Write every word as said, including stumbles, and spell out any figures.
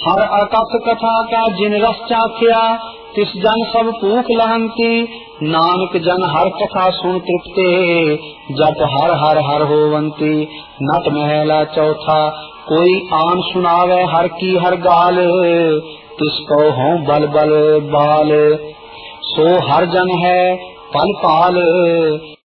हर अकथ कथा का जिन रस चाख्या, तिस जन सब भूख लहंती। नानक जन हर कथा सुन तृप्ते, जप हर हर हर होवंती। नट महला चौथा, कोई आन सुनावे हर की हर गाल। तिसको हों बल बल बाल, सो हर जन है पल पाल।